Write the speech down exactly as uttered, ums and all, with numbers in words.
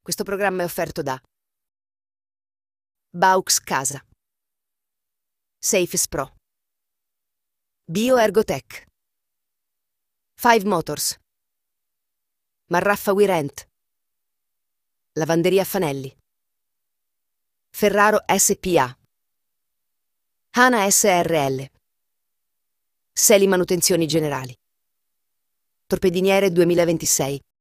Questo programma è offerto da Baux Casa, Safes Pro, Bioergotech, Five Motors, Marraffa We Rent, Lavanderia Fanelli, Ferraro S P A, Hana S R L, Seli Manutenzioni Generali, Torpediniere duemilaventisei.